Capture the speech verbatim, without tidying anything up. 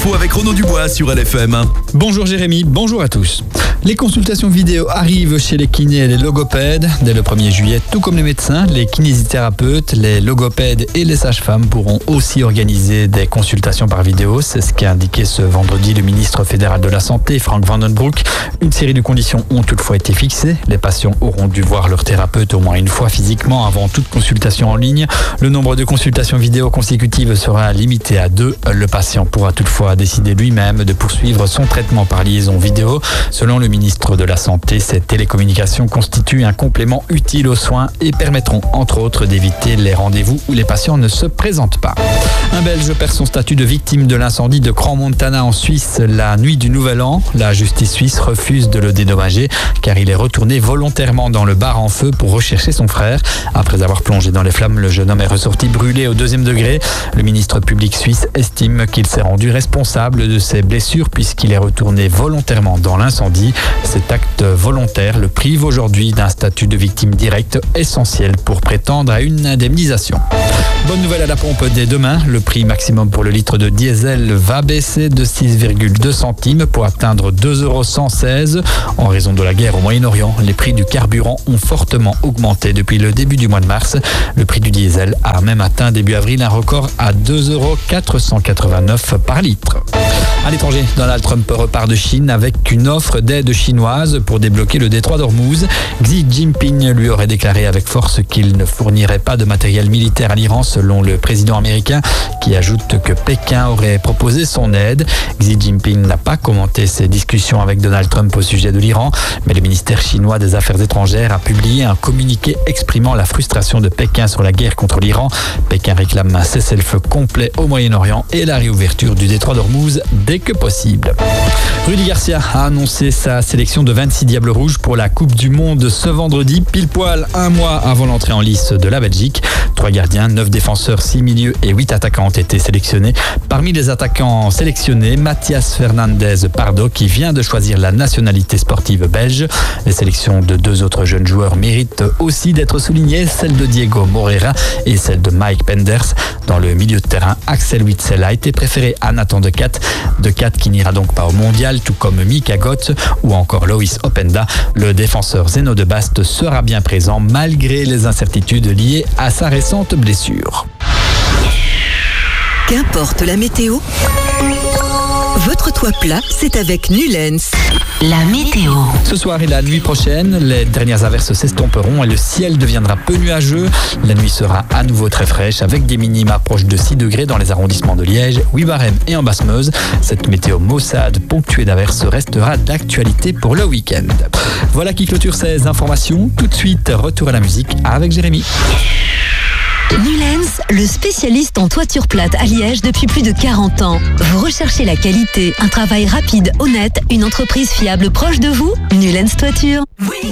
l'info avec Renaud Dubois sur L F M. Bonjour Jérémy, bonjour à tous. Les consultations vidéo arrivent chez les kinés et les logopèdes. Dès le premier juillet, tout comme les médecins, les kinésithérapeutes, les logopèdes et les sages-femmes pourront aussi organiser des consultations par vidéo. C'est ce qu'a indiqué ce vendredi le ministre fédéral de la Santé, Frank Van Den Broek. Une série de conditions ont toutefois été fixées. Les patients auront dû voir leur thérapeute au moins une fois physiquement avant toute consultation en ligne. Le nombre de consultations vidéo consécutives sera limité à deux. Le patient pourra toutefois décider lui-même de poursuivre son traitement par liaison vidéo. Selon le ministre de la Santé, ces télécommunications constituent un complément utile aux soins et permettront entre autres d'éviter les rendez-vous où les patients ne se présentent pas. Un Belge perd son statut de victime de l'incendie de Crans-Montana en Suisse la nuit du Nouvel An. La justice suisse refuse de le dédommager car il est retourné volontairement dans le bar en feu pour rechercher son frère. Après avoir plongé dans les flammes, le jeune homme est ressorti brûlé au deuxième degré. Le ministre public suisse estime qu'il s'est rendu responsable de ses blessures puisqu'il est retourné volontairement dans l'incendie. Cet acte volontaire le prive aujourd'hui d'un statut de victime directe essentiel pour prétendre à une indemnisation. Bonne nouvelle à la pompe dès demain. Le prix maximum pour le litre de diesel va baisser de six virgule deux centimes pour atteindre deux euros cent seize. En raison de la guerre au Moyen-Orient, les prix du carburant ont fortement augmenté depuis le début du mois de mars. Le prix du diesel a même atteint début avril un record à deux euros quatre cent quatre-vingt-neuf par litre. À l'étranger, Donald Trump repart de Chine avec une offre d'aide chinoise pour débloquer le détroit d'Ormuz. Xi Jinping lui aurait déclaré avec force qu'il ne fournirait pas de matériel militaire à l'Iran selon le président américain qui ajoute que Pékin aurait proposé son aide. Xi Jinping n'a pas commenté ces discussions avec Donald Trump au sujet de l'Iran, mais le ministère chinois des Affaires étrangères a publié un communiqué exprimant la frustration de Pékin sur la guerre contre l'Iran. Pékin réclame un cessez-le-feu complet au Moyen-Orient et la réouverture du détroit d'Ormuz dès que possible. Rudy Garcia a annoncé sa sélection de vingt-six Diables Rouges pour la Coupe du Monde ce vendredi, pile poil un mois avant l'entrée en lice de la Belgique. Trois gardiens, neuf défenseurs, six milieux et huit attaquants ont été sélectionnés. Parmi les attaquants sélectionnés, Mathias Fernandez Pardo qui vient de choisir la nationalité sportive belge. Les sélections de deux autres jeunes joueurs méritent aussi d'être soulignées, celle de Diego Moreira et celle de Mike Penders. Dans le milieu de terrain, Axel Witsel a été préféré à Nathan Decat. Decat qui n'ira donc pas au mondial, tout comme Mika Gott ou encore Loïs Openda. Le défenseur Zeno de Bast sera bien présent malgré les incertitudes liées à sa récente blessure. Qu'importe la météo, votre toit plat, c'est avec Nulens. La météo. Ce soir et la nuit prochaine, les dernières averses s'estomperont et le ciel deviendra peu nuageux. La nuit sera à nouveau très fraîche avec des minima proches de six degrés dans les arrondissements de Liège, Wibarem et en Basse-Meuse. Cette météo maussade ponctuée d'averses restera d'actualité pour le week-end. Voilà qui clôture ces informations. Tout de suite, retour à la musique avec Jérémy. Nulens, le spécialiste en toiture plate à Liège depuis plus de quarante ans. Vous recherchez la qualité, un travail rapide, honnête, une entreprise fiable proche de vous? Nulens Toiture. Oui.